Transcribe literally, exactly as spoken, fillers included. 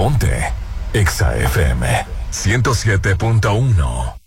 Ponte Exa F M ciento siete punto uno.